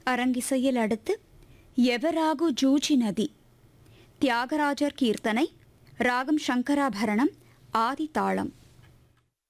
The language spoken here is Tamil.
அரங்கிசையில் அடுத்து எவராகு ஜூஜி நதி, தியாகராஜர் கீர்த்தனை, ராகம் சங்கராபரணம், ஆதி தாளம்.